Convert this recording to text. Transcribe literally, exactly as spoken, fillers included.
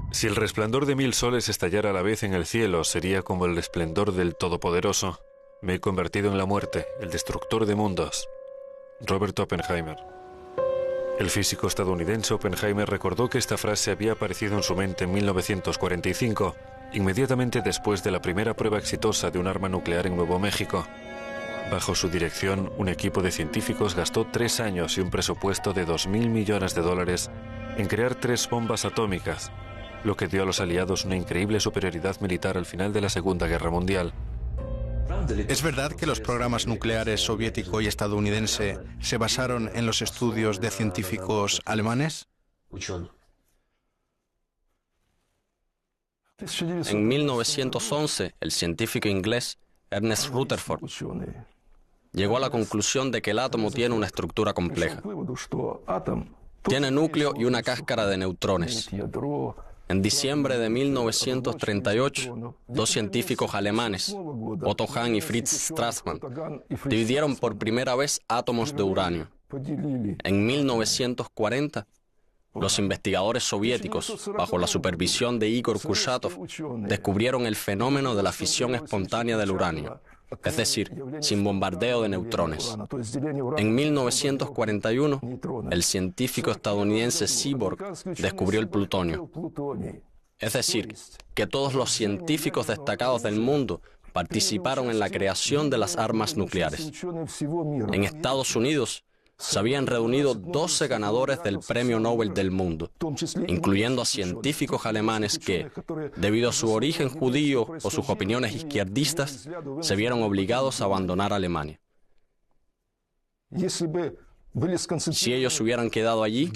Si el resplandor de mil soles estallara a la vez en el cielo, sería como el esplendor del Todopoderoso. Me he convertido en la muerte, el destructor de mundos. Robert Oppenheimer. El físico estadounidense Oppenheimer recordó que esta frase había aparecido en su mente en mil novecientos cuarenta y cinco, inmediatamente después de la primera prueba exitosa de un arma nuclear en Nuevo México. Bajo su dirección, un equipo de científicos gastó tres años y un presupuesto de dos mil millones de dólares en crear tres bombas atómicas, lo que dio a los aliados una increíble superioridad militar al final de la Segunda Guerra Mundial. ¿Es verdad que los programas nucleares soviético y estadounidense se basaron en los estudios de científicos alemanes? En mil novecientos once, el científico inglés Ernest Rutherford llegó a la conclusión de que el átomo tiene una estructura compleja. Tiene núcleo y una cáscara de neutrones. En diciembre de mil novecientos treinta y ocho, dos científicos alemanes, Otto Hahn y Fritz Strassmann, dividieron por primera vez átomos de uranio. En mil novecientos cuarenta, los investigadores soviéticos, bajo la supervisión de Igor Kurchatov, descubrieron el fenómeno de la fisión espontánea del uranio, es decir, sin bombardeo de neutrones. En mil novecientos cuarenta y uno, el científico estadounidense Seaborg descubrió el plutonio. Es decir, que todos los científicos destacados del mundo participaron en la creación de las armas nucleares. En Estados Unidos, se habían reunido doce ganadores del Premio Nobel del mundo, incluyendo a científicos alemanes que, debido a su origen judío o sus opiniones izquierdistas, se vieron obligados a abandonar Alemania. Si ellos hubieran quedado allí,